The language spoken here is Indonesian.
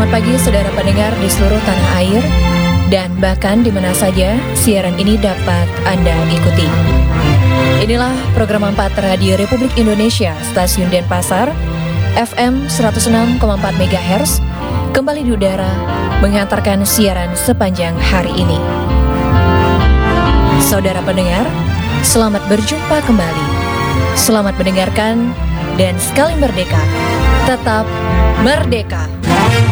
Selamat pagi saudara pendengar di seluruh tanah air dan bahkan di mana saja siaran ini dapat Anda ikuti. Inilah program 4 Radio Republik Indonesia, Stasiun Denpasar, FM 106,4 MHz, kembali di udara mengantarkan siaran sepanjang hari ini. Saudara pendengar, selamat berjumpa kembali. Selamat mendengarkan dan sekali merdeka, tetap merdeka.